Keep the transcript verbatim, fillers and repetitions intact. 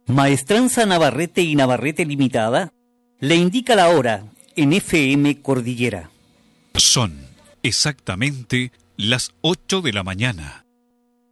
Maestranza Navarrete y Navarrete Limitada le indica la hora en F M Cordillera. Son exactamente las ocho de la mañana